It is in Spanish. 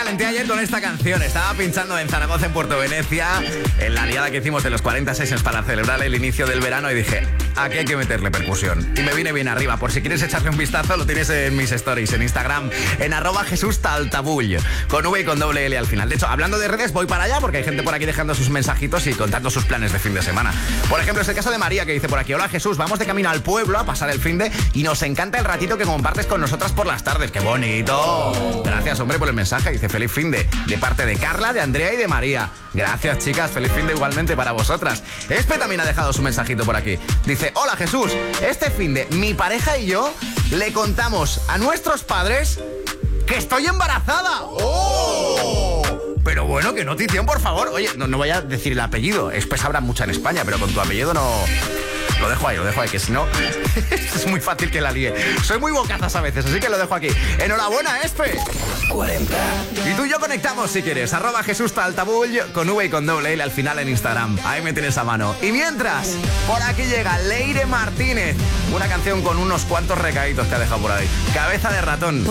calenté ayer con esta canción. Estaba pinchando en Zaragoza, en Puerto Venecia, en la liada que hicimos de los 40 sessions para celebrar el inicio del verano, y dije, aquí hay que meterle percusión. Y me vine bien arriba. Por si quieres echarle un vistazo, lo tienes en mis stories, en Instagram, en @JesúsTaltabull, con V y con doble L al final. De hecho, hablando de redes, voy para allá porque hay gente por aquí dejando sus mensajitos y contando sus planes de fin de semana. Por ejemplo, es el caso de María, que dice por aquí: hola Jesús, vamos de camino al pueblo a pasar el finde y nos encanta el ratito que compartes con nosotras por las tardes. ¡Qué bonito! Gracias, hombre, por el mensaje. Dice feliz finde de parte de Carla, de Andrea y de María. Gracias, chicas, feliz finde igualmente para vosotras. Espe también ha dejado su mensajito por aquí. Dice: hola Jesús, este finde mi pareja y yo le contamos a nuestros padres que estoy embarazada. ¡Oh! Pero bueno, qué notición, por favor. Oye, no voy a decir el apellido. Espe sabrá mucha en España, pero con tu apellido no... Lo dejo ahí, que si no es muy fácil que la líe. Soy muy bocazas a veces, así que lo dejo aquí. Enhorabuena, Espe. 40. Y tú y yo conectamos si quieres. @JesúsTaltabull, con V y con doble L al final en Instagram. Ahí me tienes a mano. Y mientras, por aquí llega Leire Martínez, una canción con unos cuantos recaditos que ha dejado por ahí. Cabeza de ratón.